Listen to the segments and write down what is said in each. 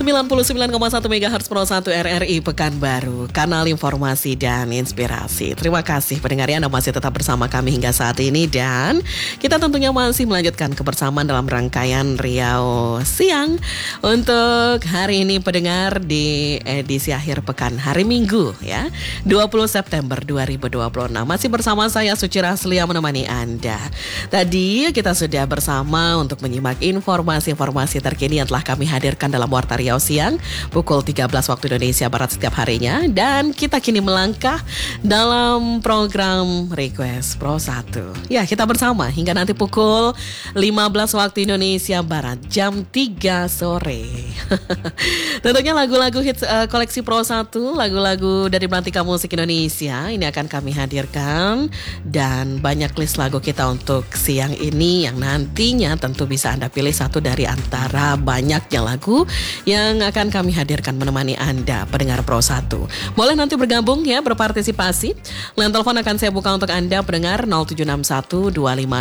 99,1 MHz Pro 1 RRI Pekanbaru, kanal informasi dan inspirasi. Terima kasih pendengar Anda masih tetap bersama kami hingga saat ini, dan kita tentunya masih melanjutkan kebersamaan dalam rangkaian Riau Siang untuk hari ini pendengar di edisi akhir pekan hari Minggu ya, 20 September 2026. Masih bersama saya Suci Raslia menemani Anda. Tadi kita sudah bersama untuk menyimak informasi-informasi terkini yang telah kami hadirkan dalam Warta Riau Siang pukul 13 waktu Indonesia Barat setiap harinya, dan kita kini melangkah dalam program Request Pro 1. Ya, kita bersama hingga nanti pukul 15 waktu Indonesia Barat jam 3 sore. Tentunya lagu-lagu hits koleksi Pro 1, lagu-lagu dari Belantika Musik Indonesia ini akan kami hadirkan, dan banyak list lagu kita untuk siang ini yang nantinya tentu bisa Anda pilih satu dari antara banyaknya lagu yang akan kami hadirkan menemani Anda pendengar Pro 1. Boleh nanti bergabung ya, berpartisipasi. Line telepon akan saya buka untuk Anda pendengar 0761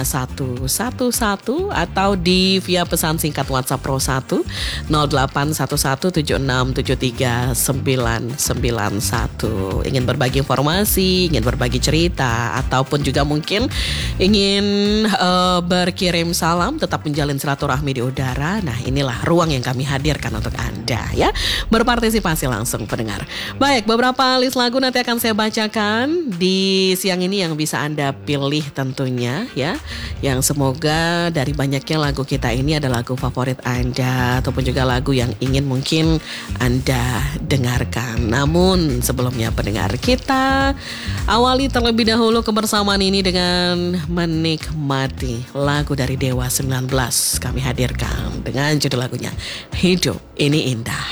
25111 atau di via pesan singkat WhatsApp Pro 1 081176739991. Ingin berbagi informasi, ingin berbagi cerita, ataupun juga mungkin ingin berkirim salam, tetap menjalin silaturahmi di udara. Nah, inilah ruang yang kami hadirkan untuk Anda ya. Berpartisipasi langsung pendengar. Baik, beberapa list lagu nanti akan saya bacakan di siang ini yang bisa Anda pilih tentunya ya. Yang semoga dari banyaknya lagu kita ini ada lagu favorit Anda ataupun juga lagu yang ingin mungkin Anda dengarkan. Namun sebelumnya pendengar, kita awali terlebih dahulu kebersamaan ini dengan menikmati lagu dari Dewa 19. Kami hadirkan dengan judul lagunya Hidup Ini Indah.